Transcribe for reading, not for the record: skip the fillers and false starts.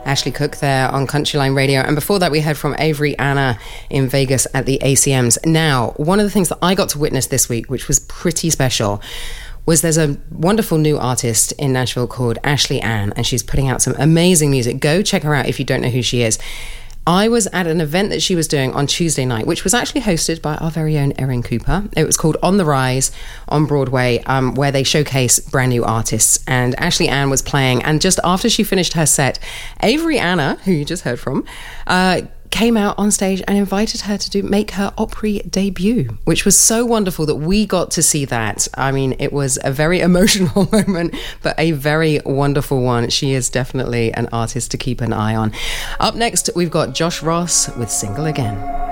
Ashley Cooke there on Countryline Radio. And before that, we heard from Avery Anna in Vegas at the ACMs. Now, one of the things that I got to witness this week, which was pretty special, was there's a wonderful new artist in Nashville called Ashley Ann, and she's putting out some amazing music. Go check her out if you don't know who she is. I was at an event that she was doing on Tuesday night, which was actually hosted by our very own Erin Cooper. It was called On the Rise on Broadway, where they showcase brand new artists. And Ashley Ann was playing. And just after she finished her set, Avery Anna, who you just heard from, came out on stage and invited her to make her Opry debut, which was so wonderful that we got to see that. I mean, it was a very emotional moment, but a very wonderful one. She is definitely an artist to keep an eye on. Up next, we've got Josh Ross with Single Again.